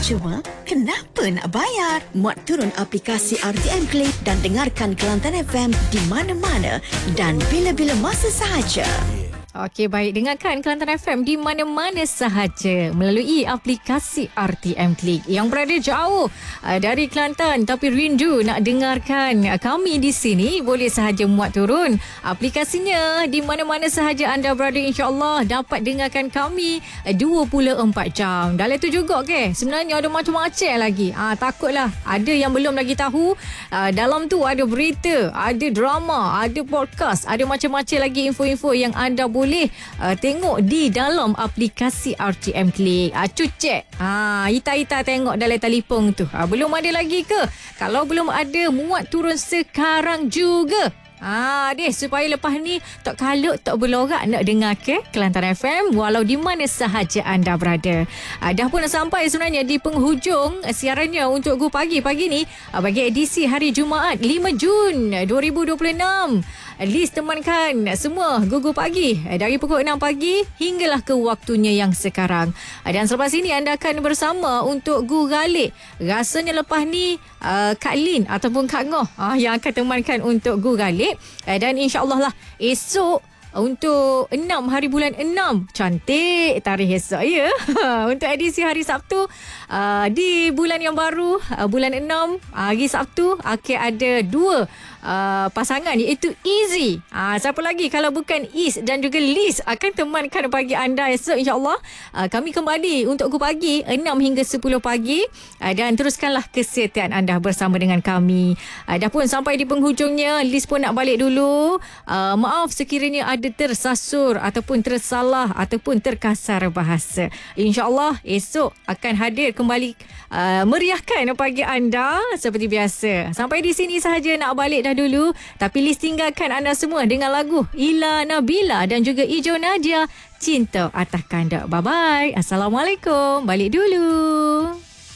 cuma, kenapa nak bayar? Muat turun aplikasi RTM Klik dan dengarkan Kelantan FM di mana-mana dan bila-bila masa sahaja. Okey, baik. Dengarkan Kelantan FM di mana-mana sahaja melalui aplikasi RTM Klik. Yang berada jauh dari Kelantan tapi rindu nak dengarkan kami di sini, boleh sahaja muat turun aplikasinya. Di mana-mana sahaja anda berada, insya-Allah dapat dengarkan kami 24 jam. Dalam tu juga sebenarnya ada macam-macam lagi. Takutlah ada yang belum lagi tahu. Dalam tu ada berita, ada drama, ada podcast, ada macam-macam lagi info-info yang anda boleh tengok di dalam aplikasi RTM Klik. Cek. Ita-ita tengok dalam telefon tu. Belum ada lagi ke? Kalau belum ada, muat turun sekarang juga. Supaya lepas ni tak kalut, tak berlorak nak dengar ke Kelantan FM walau di mana sahaja anda berada. Dah pun sampai sebenarnya di penghujung siarannya untuk Go Pagi ni bagi edisi hari Jumaat 5 Jun 2026. List temankan semua Gugu Pagi dari pukul 6 pagi hinggalah ke waktunya yang sekarang. Dan selepas ini anda akan bersama untuk Gu Galik. Rasanya lepas ni Kak Lin ataupun Kak Ngoh yang akan temankan untuk Gu Galik. Dan insya-Allah lah esok untuk 6 hari bulan 6. Cantik tarikh esok ya. Untuk edisi hari Sabtu di bulan yang baru, bulan 6 hari Sabtu akan ada 2 pasangan iaitu Easy. Siapa lagi kalau bukan Is dan juga Liz akan temankan pagi anda esok, insya-Allah. Kami kembali untuk Go Pagi 6 hingga 10 pagi dan teruskanlah kesetiaan anda bersama dengan kami. Dah pun sampai di penghujungnya. Liz pun nak balik dulu. Maaf sekiranya ada tersasur ataupun tersalah ataupun terkasar bahasa. InsyaAllah esok akan hadir kembali meriahkan pagi anda seperti biasa. Sampai di sini sahaja nak balik dah dulu. Tapi Liz tinggalkan anda semua dengan lagu Ila Nabila dan juga Ijo Nadia, Cinta Atas Kandak. Bye-bye. Assalamualaikum. Balik dulu.